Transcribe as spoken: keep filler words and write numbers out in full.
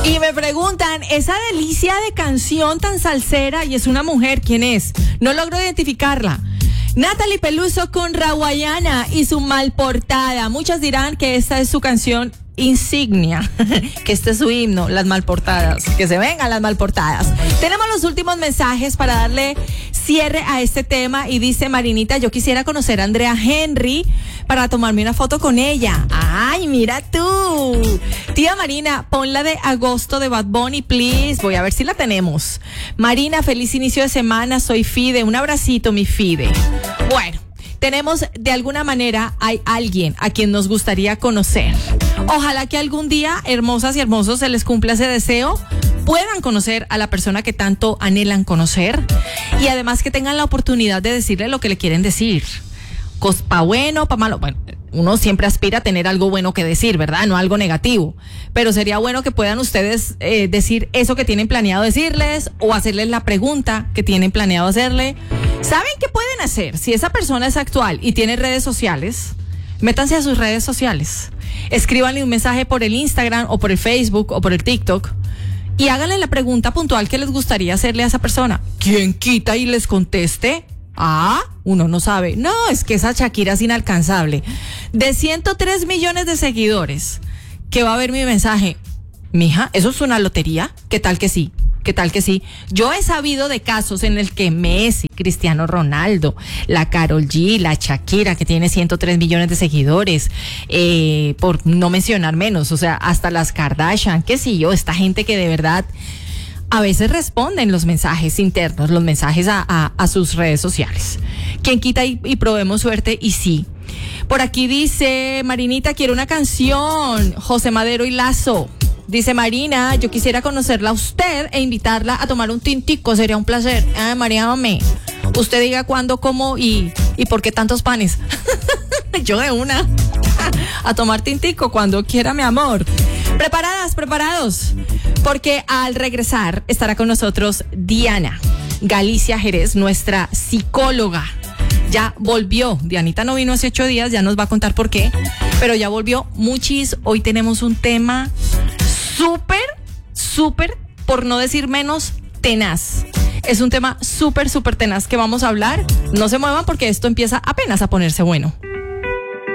Y me preguntan, esa delicia de canción tan salsera, y es una mujer, ¿quién es? No logro identificarla. Natalie Peluso con Rawayana y su Malportada. Muchas dirán que esta es su canción insignia, que este es su himno, las malportadas, que se vengan las malportadas. Tenemos los últimos mensajes para darle cierre a este tema y dice Marinita, yo quisiera conocer a Andrea Henry para tomarme una foto con ella. Ay, mira tú. Tía Marina, ponla de Agosto de Bad Bunny, please. Voy a ver si la tenemos. Marina, feliz inicio de semana, soy Fide, un abracito mi Fide. Bueno, tenemos de alguna manera, hay alguien a quien nos gustaría conocer. Ojalá que algún día, hermosas y hermosos, se les cumpla ese deseo, puedan conocer a la persona que tanto anhelan conocer y además que tengan la oportunidad de decirle lo que le quieren decir. Pa' bueno, pa' malo. Bueno, uno siempre aspira a tener algo bueno que decir, ¿verdad? No algo negativo. Pero sería bueno que puedan ustedes eh, decir eso que tienen planeado decirles o hacerles la pregunta que tienen planeado hacerle. ¿Saben qué pueden hacer? Si esa persona es actual y tiene redes sociales, métanse a sus redes sociales. Escríbanle un mensaje por el Instagram o por el Facebook o por el TikTok y háganle la pregunta puntual que les gustaría hacerle a esa persona. ¿Quién quita y les conteste? Ah, uno no sabe. No, es que esa Shakira es inalcanzable. De ciento tres millones de seguidores, que va a ver mi mensaje. Mija, ¿eso es una lotería? ¿Qué tal que sí? ¿Qué tal que sí? Yo he sabido de casos en el que Messi, Cristiano Ronaldo, la Karol G, la Shakira, que tiene ciento tres millones de seguidores, eh, por no mencionar menos, o sea, hasta las Kardashian, qué sé yo, esta gente que de verdad a veces responden los mensajes internos, los mensajes a, a, a sus redes sociales. Quien quita y, y probemos suerte, y sí. Por aquí dice Marinita, quiero una canción, José Madero y Lazo. Dice Marina, yo quisiera conocerla a usted e invitarla a tomar un tintico, sería un placer. Ay, María, mame, usted diga cuándo, cómo y, y por qué tantos panes. Yo de una, a tomar tintico cuando quiera, mi amor. Preparadas, preparados, porque al regresar estará con nosotros Diana Galicia Jerez, nuestra psicóloga. Ya volvió, Dianita no vino hace ocho días, ya nos va a contar por qué, pero ya volvió. Muchis, hoy tenemos un tema súper, súper, por no decir menos, tenaz. Es un tema súper, súper tenaz que vamos a hablar. No se muevan porque esto empieza apenas a ponerse bueno.